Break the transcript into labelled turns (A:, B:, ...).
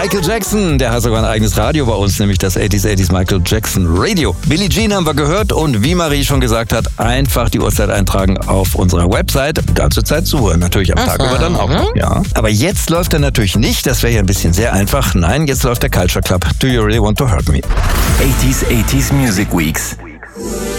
A: Michael Jackson, der hat sogar ein eigenes Radio bei uns, nämlich das 80s Michael Jackson Radio. Billie Jean haben wir gehört und wie Marie schon gesagt hat, einfach die Uhrzeit eintragen auf unserer Website. Ganze Zeit zuhören, natürlich am Tag über dann auch noch. Ja. Aber jetzt läuft er natürlich nicht, das wäre ja ein bisschen sehr einfach. Nein, jetzt läuft der Culture Club. Do you really want to hurt me?
B: 80s Music Weeks.